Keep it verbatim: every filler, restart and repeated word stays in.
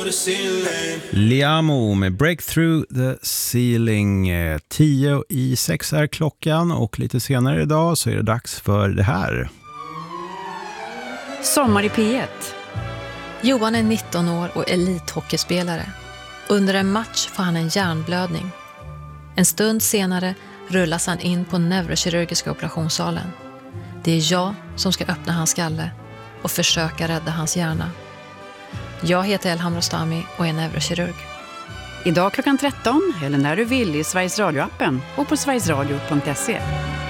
the ceiling. Liamo med Breakthrough the Ceiling. Tio i sex är klockan och lite senare idag så är det dags för det här. Sommar i P ett. Johan är nitton år och elithockeyspelare. Under en match får han en hjärnblödning. En stund senare rullas han in på neurokirurgiska operationssalen. Det är jag som ska öppna hans skalle och försöka rädda hans hjärna. Jag heter Elham Rostami och är neurokirurg. Idag klockan tretton eller när du vill i Sveriges Radio-appen och på sverigesradio punkt se.